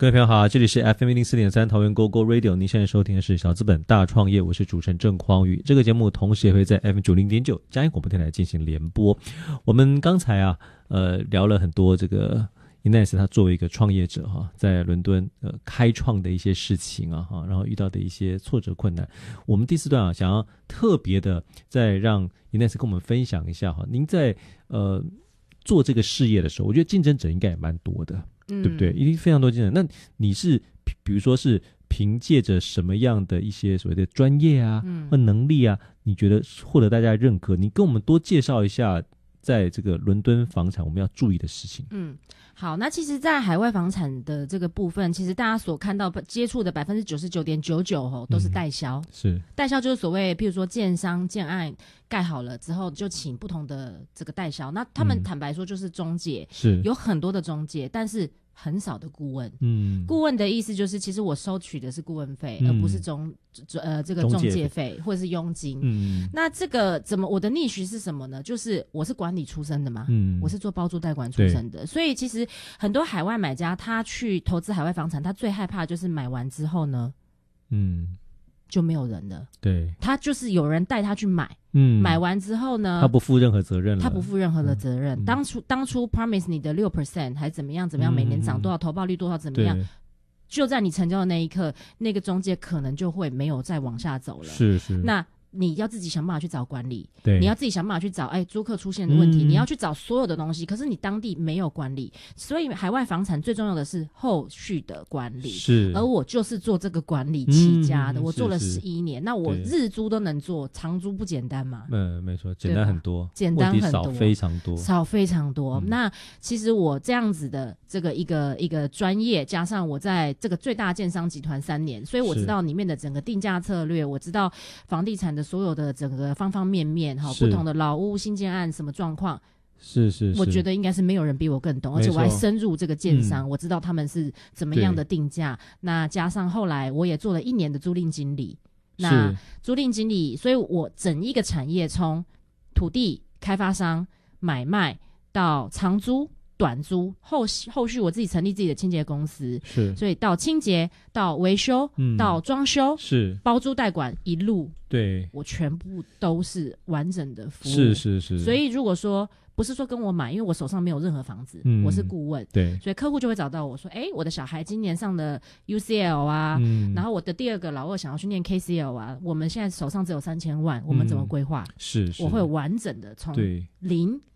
各位朋友好，这里是 FM104.3 桃园 GoGo Radio， 您现在收听的是小资本大创业，我是主持人郑匡宇。这个节目同时也会在 FM90.9 嘉义广播电台进行联播。我们刚才聊了很多这个 Ines 他作为一个创业者在伦敦开创的一些事情然后遇到的一些挫折困难。我们第四段想要特别的再让 Ines 跟我们分享一下您在做这个事业的时候，我觉得竞争者应该也蛮多的，对不对？一定非常多竞争者。那你是比如说是凭借着什么样的一些所谓的专业或能力你觉得获得大家的认可？你跟我们多介绍一下在这个伦敦房产我们要注意的事情。 好，那其实在海外房产的这个部分，其实大家所看到接触的 99.99% 都是代销。是代销就是所谓譬如说建商建案盖好了之后就请不同的这个代销，那他们坦白说就是中介，是有很多的中介，但是很少的顾问。顾问的意思就是其实我收取的是顾问费，而不是这个中介费或者是佣金。那这个我的niche是什么呢？就是我是管理出身的嘛，我是做包租代管出身的，所以其实很多海外买家他去投资海外房产，他最害怕就是买完之后呢就没有人了。对，他就是有人带他去买，买完之后呢， 他不负任何责任了。 他不负任何的责任。当初 promise 你的 6% 还怎么样，每年涨多少，投报率多少，怎么样？就在你成交的那一刻，那个中介可能就会没有再往下走了。是。那你要自己想办法去找管理，你要自己想办法去找租客出现的问题，你要去找所有的东西，可是你当地没有管理，所以海外房产最重要的是后续的管理。是，而我就是做这个管理起家的，我做了11年，那我日租都能做，长租不简单嘛？ 没错，简单很多， 简单很多， 少非常多， 少非常多。那其实我这样子的这个一个专业，加上我在这个最大建商集团3年，所以我知道里面的整个定价策略，我知道房地产的所有的整个方方面面不同的老屋新建案什么状况，是我觉得应该是没有人比我更懂，而且我还深入这个建商，我知道他们是怎么样的定价。那加上后来我也做了1年的租赁经理，那租赁经理，所以我整一个产业从土地开发商买卖到长租短租，后续我自己成立自己的清洁公司，是，所以到清洁到维修到装修，是包租代管一路，对，我全部都是完整的服务。是。所以如果说不是说跟我买，因为我手上没有任何房子，我是顾问，对，所以客户就会找到我说，我的小孩今年上的 UCL 然后我的第二个老二想要去念 KCL 我们现在手上只有3000万，我们怎么规划？是，我会完整的从0